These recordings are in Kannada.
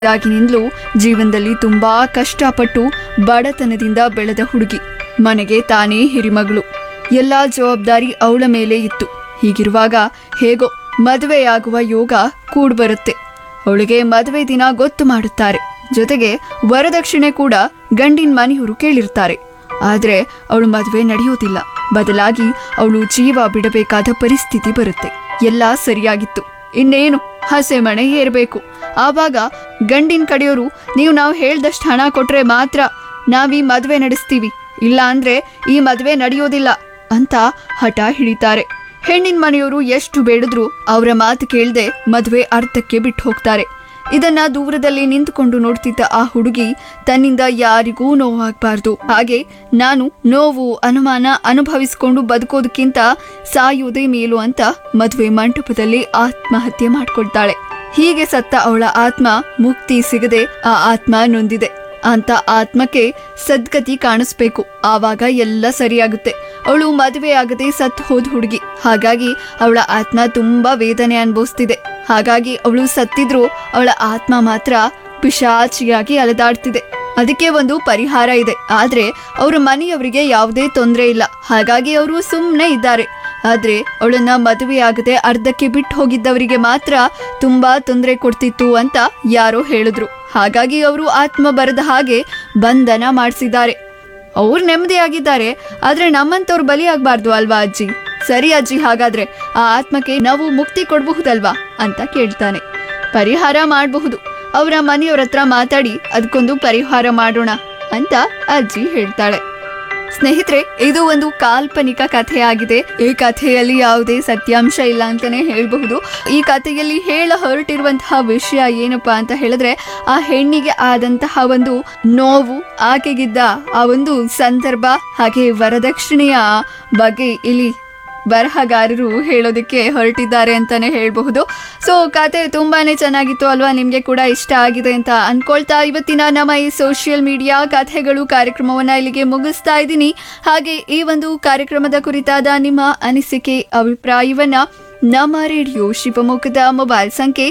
ಆಗಿನಿಂದಲೂ ಜೀವನದಲ್ಲಿ ತುಂಬಾ ಕಷ್ಟಪಟ್ಟು ಬಡತನದಿಂದ ಬೆಳೆದ ಹುಡುಗಿ. ಮನೆಗೆ ತಾನೇ ಹಿರಿಮಗಳು. ಎಲ್ಲಾ ಜವಾಬ್ದಾರಿ ಅವಳ ಮೇಲೆ ಇತ್ತು. ಹೀಗಿರುವಾಗ ಹೇಗೋ ಮದುವೆಯಾಗುವ ಯೋಗ ಕೂಡ್ಬರುತ್ತೆ. ಅವಳಿಗೆ ಮದುವೆ ದಿನ ಗೊತ್ತು ಮಾಡುತ್ತಾರೆ. ಜೊತೆಗೆ ವರದಕ್ಷಿಣೆ ಕೂಡ ಗಂಡಿನ ಮನೆಯವರು ಕೇಳಿರ್ತಾರೆ. ಆದ್ರೆ ಅವಳು ಮದುವೆ ನಡೆಯೋದಿಲ್ಲ. ಬದಲಾಗಿ ಅವಳು ಜೀವ ಬಿಡಬೇಕಾದ ಪರಿಸ್ಥಿತಿ ಬರುತ್ತೆ. ಎಲ್ಲ ಸರಿಯಾಗಿತ್ತು, ಇನ್ನೇನು ಹಸೆ ಮಣೆ ಏರ್ಬೇಕು. ಆವಾಗ ಗಂಡಿನ ಕಡೆಯವರು ನಾವು ಹೇಳ್ದಷ್ಟು ಹಣ ಕೊಟ್ರೆ ಮಾತ್ರ ನಾವೀ ಮದುವೆ ನಡೆಸ್ತೀವಿ, ಇಲ್ಲ ಅಂದ್ರೆ ಈ ಮದುವೆ ನಡೆಯೋದಿಲ್ಲ ಅಂತ ಹಠ ಹಿಡಿತಾರೆ. ಹೆಣ್ಣಿನ ಮನೆಯವರು ಎಷ್ಟು ಬೇಡಿದ್ರು ಅವರ ಮಾತು ಕೇಳದೆ ಮದುವೆ ಅರ್ಥಕ್ಕೆ ಬಿಟ್ಟು ಹೋಗ್ತಾರೆ. ಇದನ್ನ ದೂರದಲ್ಲಿ ನಿಂತುಕೊಂಡು ನೋಡ್ತಿದ್ದ ಆ ಹುಡುಗಿ ತನ್ನಿಂದ ಯಾರಿಗೂ ನೋವಾಗಬಾರ್ದು, ಹಾಗೆ ನಾನು ನೋವು ಅನುಮಾನ ಅನುಭವಿಸಿಕೊಂಡು ಬದುಕೋದಕ್ಕಿಂತ ಸಾಯೋದೇ ಮೇಲು ಅಂತ ಮದುವೆ ಮಂಟಪದಲ್ಲಿ ಆತ್ಮಹತ್ಯೆ ಮಾಡ್ಕೊಳ್ತಾಳೆ. ಹೀಗೆ ಸತ್ತ ಅವಳ ಆತ್ಮ ಮುಕ್ತಿ ಸಿಗದೆ ಆ ಆತ್ಮ ನೊಂದಿದೆ. ಅಂತ ಆತ್ಮಕ್ಕೆ ಸದ್ಗತಿ ಕಾಣಿಸ್ಬೇಕು, ಆವಾಗ ಎಲ್ಲ ಸರಿಯಾಗುತ್ತೆ. ಅವಳು ಮದುವೆ ಆಗದೆ ಸತ್ ಹೋದ ಹುಡುಗಿ, ಹಾಗಾಗಿ ಅವಳ ಆತ್ಮ ತುಂಬಾ ವೇದನೆ ಅನುಭವಿಸ್ತಿದೆ. ಹಾಗಾಗಿ ಅವಳು ಸತ್ತಿದ್ರು ಅವಳ ಆತ್ಮ ಮಾತ್ರ ಪಿಶಾಚಿಯಾಗಿ ಅಲೆದಾಡ್ತಿದೆ. ಅದಕ್ಕೆ ಒಂದು ಪರಿಹಾರ ಇದೆ, ಆದ್ರೆ ಅವ್ರ ಮನೆಯವರಿಗೆ ಯಾವುದೇ ತೊಂದರೆ ಇಲ್ಲ, ಹಾಗಾಗಿ ಅವರು ಸುಮ್ಮನೆ ಇದ್ದಾರೆ. ಆದ್ರೆ ಅವಳನ್ನ ಮದುವೆಯಾಗದೆ ಅರ್ಧಕ್ಕೆ ಬಿಟ್ಟು ಹೋಗಿದ್ದವರಿಗೆ ಮಾತ್ರ ತುಂಬಾ ತೊಂದರೆ ಕೊಡ್ತಿತ್ತು ಅಂತ ಯಾರೋ ಹೇಳಿದ್ರು. ಹಾಗಾಗಿ ಅವರು ಆತ್ಮ ಬರದ ಹಾಗೆ ಬಂಧನ ಮಾಡಿಸಿದ್ದಾರೆ. ಅವ್ರು ನೆಮ್ಮದಿಯಾಗಿದ್ದಾರೆ, ಆದ್ರೆ ನಮ್ಮಂತವ್ರು ಬಲಿಯಾಗಬಾರ್ದು ಅಲ್ವಾ ಅಜ್ಜಿ? ಸರಿ ಅಜ್ಜಿ, ಹಾಗಾದ್ರೆ ಆ ಆತ್ಮಕ್ಕೆ ನಾವು ಮುಕ್ತಿ ಕೊಡಬಹುದಲ್ವಾ ಅಂತ ಕೇಳ್ತಾನೆ. ಪರಿಹಾರ ಮಾಡಬಹುದು, ಅವರ ಮನೆಯವ್ರ ಹತ್ರ ಮಾತಾಡಿ ಅದಕ್ಕೊಂದು ಪರಿಹಾರ ಮಾಡೋಣ ಅಂತ ಅಜ್ಜಿ ಹೇಳ್ತಾಳೆ. ಸ್ನೇಹಿತರೆ, ಇದು ಒಂದು ಕಾಲ್ಪನಿಕ ಕಥೆಯಾಗಿದೆ. ಈ ಕಥೆಯಲ್ಲಿ ಯಾವುದೇ ಸತ್ಯಾಂಶ ಇಲ್ಲ ಅಂತಾನೆ ಹೇಳಬಹುದು. ಈ ಕಥೆಯಲ್ಲಿ ಹೊರಟಿರುವಂತಹ ವಿಷಯ ಏನಪ್ಪಾ ಅಂತ ಹೇಳಿದ್ರೆ, ಆ ಹೆಣ್ಣಿಗೆ ಆದಂತಹ ಒಂದು ನೋವು, ಆಕೆಗಿದ್ದ ಆ ಒಂದು ಸಂದರ್ಭ, ಹಾಗೆ ವರದಕ್ಷಿಣೆಯ ಬಗ್ಗೆ ಇಲ್ಲಿ ಬರಹಗಾರರು ಹೇಳೋದಕ್ಕೆ ಹೊರಟಿದ್ದಾರೆ ಅಂತಾನೆ ಹೇಳಬಹುದು. ಸೊ ಕತೆ ತುಂಬಾನೇ ಚೆನ್ನಾಗಿತ್ತು ಅಲ್ವಾ? ನಿಮ್ಗೆ ಕೂಡ ಇಷ್ಟ ಆಗಿದೆ ಅಂತ ಅನ್ಕೊಳ್ತಾ ಇವತ್ತಿನ ನಮ್ಮ ಈ ಸೋಷಿಯಲ್ ಮೀಡಿಯಾ ಕಥೆಗಳು ಕಾರ್ಯಕ್ರಮವನ್ನ ಇಲ್ಲಿಗೆ ಮುಗಿಸ್ತಾ ಇದ್ದೀನಿ. ಹಾಗೆ ಈ ಒಂದು ಕಾರ್ಯಕ್ರಮದ ಕುರಿತಾದ ನಿಮ್ಮ ಅನಿಸಿಕೆ ಅಭಿಪ್ರಾಯವನ್ನ ನಮ್ಮ ರೇಡಿಯೋ ಶಿವಮೊಗ್ಗದ ಮೊಬೈಲ್ ಸಂಖ್ಯೆ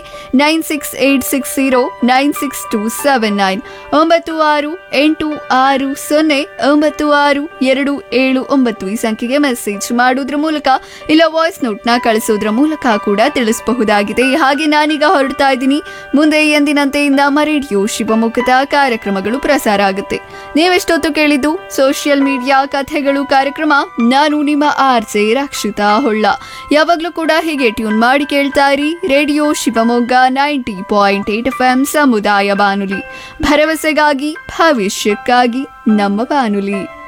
9686096279 9686096279 ಈ ಸಂಖ್ಯೆಗೆ ಮೆಸೇಜ್ ಮಾಡೋದ್ರ ಮೂಲಕ ಇಲ್ಲ ವಾಯ್ಸ್ ನೋಟ್ ನ ಕಳಿಸೋದ್ರ ಮೂಲಕ ಕೂಡ ತಿಳಿಸಬಹುದಾಗಿದೆ. ಹಾಗೆ ನಾನೀಗ ಹೊರಡ್ತಾ ಇದ್ದೀನಿ. ಮುಂದೆ ಎಂದಿನಂತೆ ನಮ್ಮ ರೇಡಿಯೋ ಶಿವಮೊಗ್ಗದ ಕಾರ್ಯಕ್ರಮಗಳು ಪ್ರಸಾರ ಆಗುತ್ತೆ. ನೀವೆಷ್ಟೊತ್ತು ಕೇಳಿದ್ದು ಸೋಷಿಯಲ್ ಮೀಡಿಯಾ ಕಥೆಗಳು ಕಾರ್ಯಕ್ರಮ. ನಾನು ನಿಮ್ಮ RJ ರಕ್ಷಿತಾ ಹೊಳ್ಳ. ಯಾವಾಗ್ಲೂ ಕೂಡ ಹೀಗೆ ಟ್ಯೂನ್ ಮಾಡಿ ಕೇಳ್ತಾ ಇರಿ ರೇಡಿಯೋ ಶಿವಮೊಗ್ಗ 90.8 FM ಸಮುದಾಯ ಬಾನುಲಿ, ಭರವಸೆಗಾಗಿ ಭವಿಷ್ಯಕ್ಕಾಗಿ ನಮ್ಮ ಬಾನುಲಿ.